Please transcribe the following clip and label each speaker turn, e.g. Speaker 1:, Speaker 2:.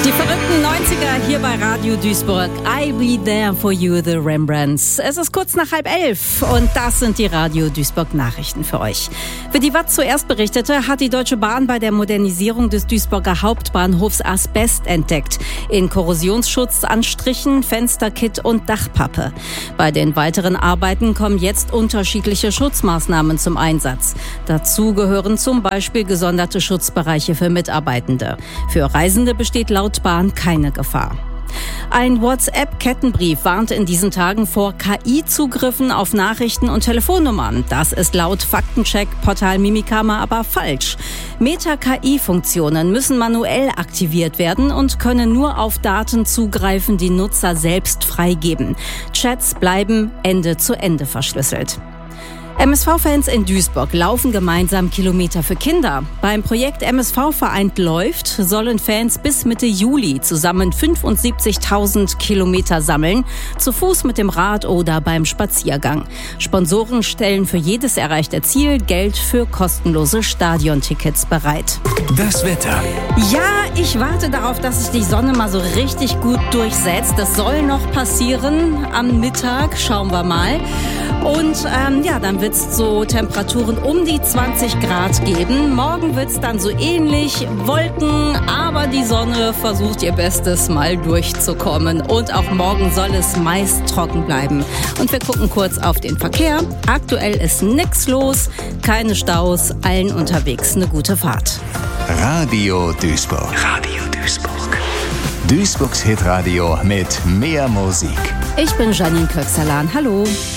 Speaker 1: Die verrückten 90er hier bei Radio Duisburg. I'll be there for you, the Rembrandts. Es ist kurz nach 10:30 und das sind die Radio Duisburg Nachrichten für euch. Wie die WAZ zuerst berichtete, hat die Deutsche Bahn bei der Modernisierung des Duisburger Hauptbahnhofs Asbest entdeckt. In Korrosionsschutzanstrichen, Fensterkit und Dachpappe. Bei den weiteren Arbeiten kommen jetzt unterschiedliche Schutzmaßnahmen zum Einsatz. Dazu gehören zum Beispiel gesonderte Schutzbereiche für Mitarbeitende. Für Reisende besteht laut Bahn keine Gefahr. Ein WhatsApp-Kettenbrief warnt in diesen Tagen vor KI-Zugriffen auf Nachrichten und Telefonnummern. Das ist laut Faktencheck-Portal Mimikama aber falsch. Meta-KI-Funktionen müssen manuell aktiviert werden und können nur auf Daten zugreifen, die Nutzer selbst freigeben. Chats bleiben Ende zu Ende verschlüsselt. MSV-Fans in Duisburg laufen gemeinsam Kilometer für Kinder. Beim Projekt MSV Vereint läuft sollen Fans bis Mitte Juli zusammen 75.000 Kilometer sammeln, zu Fuß, mit dem Rad oder beim Spaziergang. Sponsoren stellen für jedes erreichte Ziel Geld für kostenlose Stadiontickets bereit.
Speaker 2: Das Wetter.
Speaker 1: Ja, ich warte darauf, dass sich die Sonne mal so richtig gut durchsetzt. Das soll noch passieren am Mittag, schauen wir mal. Und dann wird es so Temperaturen um die 20 Grad geben. Morgen wird es dann so ähnlich, Wolken, aber die Sonne versucht ihr Bestes, mal durchzukommen. Und auch morgen soll es meist trocken bleiben. Und wir gucken kurz auf den Verkehr. Aktuell ist nichts los, keine Staus, allen unterwegs eine gute Fahrt.
Speaker 2: Radio Duisburg. Radio Duisburg. Duisburgs Hitradio mit mehr Musik.
Speaker 1: Ich bin Janine Köxerlan. Hallo.